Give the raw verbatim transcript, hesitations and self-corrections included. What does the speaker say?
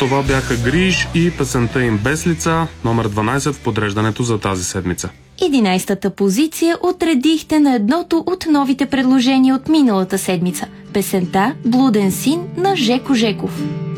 Това бяха Гриш и песента им Без лица, номер дванайсет в подреждането за тази седмица. единайсетата позиция отредихте на едното от новите предложения от миналата седмица – песента «Блуден син» на Жеко Жеков.